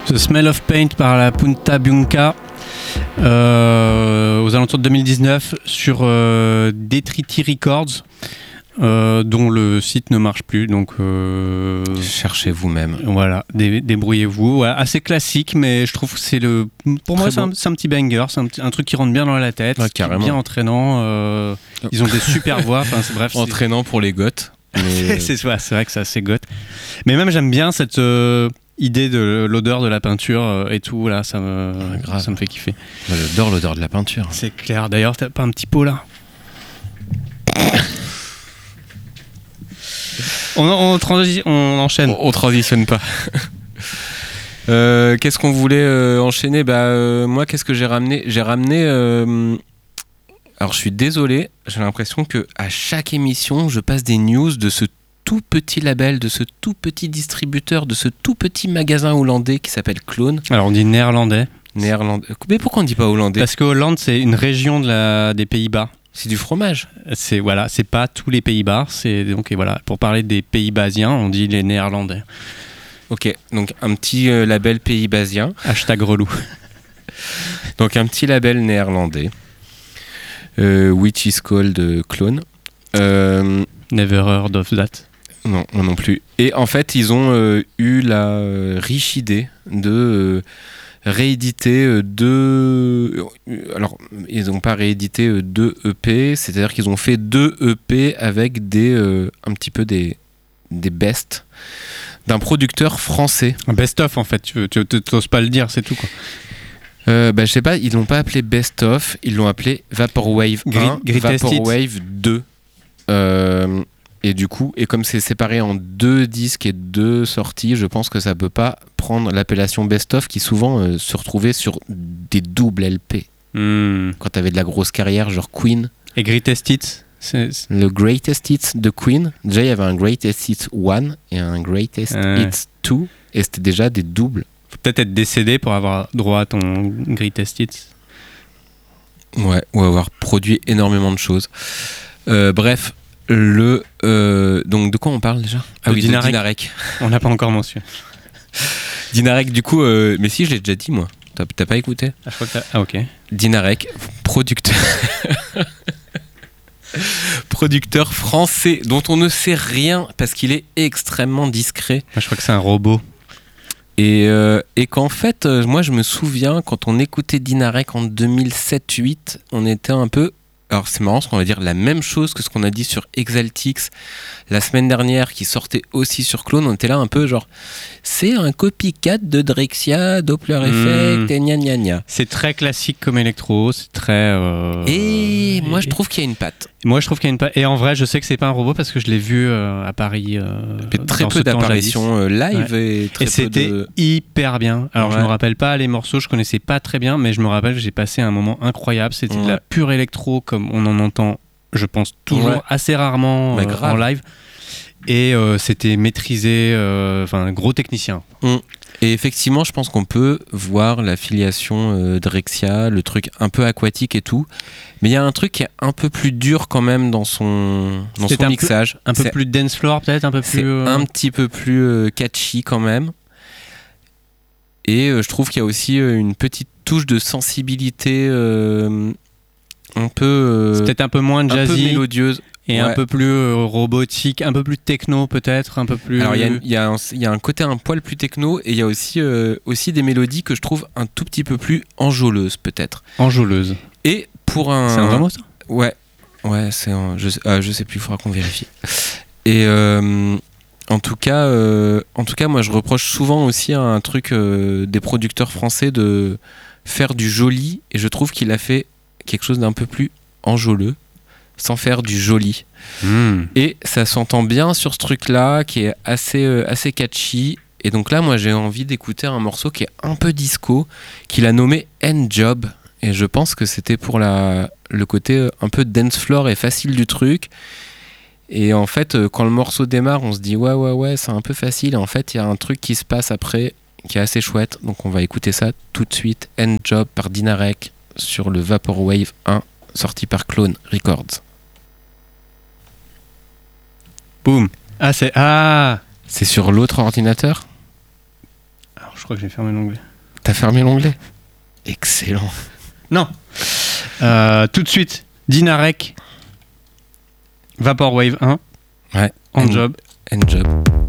The Smell of Paint par la Punta Bianca aux alentours de 2019 sur Detriti Records, dont le site ne marche plus, donc cherchez vous-même. Voilà, débrouillez-vous. Voilà, assez classique, mais je trouve que c'est pour moi c'est un petit banger, c'est un truc qui rentre bien dans la tête, qui est bien entraînant. Ils ont des super voix. Bref, entraînant pour les goths. Mais... c'est vrai que c'est assez goth. Mais même j'aime bien cette idée de l'odeur de la peinture et tout, là, ça me fait kiffer. J'adore l'odeur de la peinture. C'est clair. D'ailleurs, t'as pas un petit pot là? on enchaîne. On transitionne pas. Qu'est-ce qu'on voulait enchaîner? Moi, qu'est-ce que j'ai ramené? J'ai ramené... Alors, je suis désolé, j'ai l'impression que à chaque émission, je passe des news de ce tout petit label, de ce tout petit distributeur, de ce tout petit magasin hollandais qui s'appelle Clone. Alors, on dit néerlandais. Mais pourquoi on dit pas hollandais? Parce que Hollande, c'est une région des Pays-Bas. C'est du fromage. C'est pas tous les Pays-Bas. Donc, pour parler des Pays-Basiens, on dit les Néerlandais. Ok, donc un petit label Pays-Basien. #relou. Donc un petit label néerlandais. Which is called Clone. Never heard of that. Non, moi non plus. Et en fait, ils ont eu la riche idée de rééditer deux... Alors, ils n'ont pas réédité deux EP, c'est-à-dire qu'ils ont fait deux EP avec un petit peu des bests d'un producteur français. Un best-of, en fait. Tu n'oses pas le dire, c'est tout, quoi. Je sais pas, ils l'ont pas appelé Best Of, ils l'ont appelé Vaporwave 1, Vaporwave 2. Et du coup, et comme c'est séparé en deux disques et deux sorties, je pense que ça peut pas prendre l'appellation Best Of qui souvent se retrouvait sur des doubles LP. Quand t'avais de la grosse carrière, genre Queen. Et Greatest Hits, le Greatest Hits de Queen. Déjà, il y avait un Greatest Hits 1 et un Greatest Hits 2, et c'était déjà des doubles. Faut peut-être être décédé pour avoir droit à ton Greatest Hits. Ouais, ou avoir produit énormément de choses. Bref, donc de quoi on parle déjà? Ah oui, Dinarek. On l'a pas encore mentionné. Dinarek, du coup, mais si, je l'ai déjà dit, moi. T'as pas écouté? Je crois que ah, ok. Dinarek, producteur. Producteur français dont on ne sait rien parce qu'il est extrêmement discret. Je crois que c'est un robot. Et qu'en fait, moi je me souviens quand on écoutait Dinarek en 2007-8, on était un peu... Alors c'est marrant parce qu'on va dire la même chose que ce qu'on a dit sur Exaltix la semaine dernière qui sortait aussi sur Clone. On était là un peu genre, c'est un copycat de Drexciya, Doppler Effect et gna gna gna. C'est très classique comme électro, c'est très... Et moi je trouve qu'il y a une patte. Moi je trouve qu'il y a une patte. Et en vrai je sais que c'est pas un robot parce que je l'ai vu à Paris. Très peu d'apparitions live, ouais. Et c'était hyper bien. Alors je me rappelle pas les morceaux, je connaissais pas très bien, mais je me rappelle que j'ai passé un moment incroyable. C'était de la pure électro comme on en entend, je pense, toujours assez rarement en live. Et c'était maîtrisé, gros technicien. Et effectivement, je pense qu'on peut voir la filiation Drexciya, le truc un peu aquatique et tout. Mais il y a un truc qui est un peu plus dur quand même dans son mixage. Un peu plus dance floor peut-être, un peu plus... C'est un petit peu plus catchy quand même. Et je trouve qu'il y a aussi une petite touche de sensibilité un peu... c'est peut-être un peu moins jazzy. Un peu mélodieuse. Et un peu plus robotique, un peu plus techno peut-être, un peu plus... Alors il y a un côté un poil plus techno et il y a aussi des mélodies que je trouve un tout petit peu plus enjôleuses peut-être. Enjôleuses. Et pour un... C'est un vrai mot ça? Ouais, c'est je sais plus, il faudra qu'on vérifie. Et en tout cas, moi je reproche souvent aussi à un truc des producteurs français de faire du joli, et je trouve qu'il a fait quelque chose d'un peu plus enjôleux sans faire du joli. Et ça s'entend bien sur ce truc-là qui est assez catchy. Et donc là, moi, j'ai envie d'écouter un morceau qui est un peu disco, qu'il a nommé End Job. Et je pense que c'était pour le côté un peu dance floor et facile du truc. Et en fait, quand le morceau démarre, on se dit ouais, c'est un peu facile. Et en fait, il y a un truc qui se passe après qui est assez chouette. Donc on va écouter ça tout de suite. End Job par Dinarek sur le Vaporwave 1, sorti par Clone Records. Boum. C'est sur l'autre ordinateur? Alors Je crois que j'ai fermé l'onglet. T'as fermé l'onglet? Excellent. Non. Tout de suite, Dinarec, Vaporwave 1. Ouais. En job. Job.